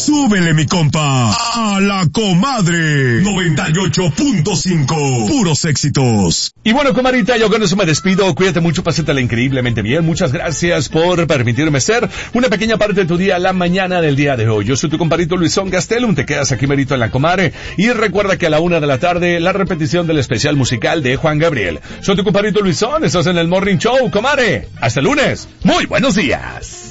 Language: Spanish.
Súbele, mi compa, a la comadre 98.5. Puros éxitos. Y bueno, comadrita, yo con eso me despido. Cuídate mucho, pásatela increíblemente bien. Muchas gracias por permitirme ser una pequeña parte de tu día, la mañana del día de hoy. Yo soy tu compadrito Luisón Gastelum, te quedas aquí merito en la comadre. Y recuerda que a la 1 de la tarde, la repetición del especial musical de Juan Gabriel. Soy tu compadrito Luisón, estás en el Morning Show, comadre. Hasta el lunes. Muy buenos días.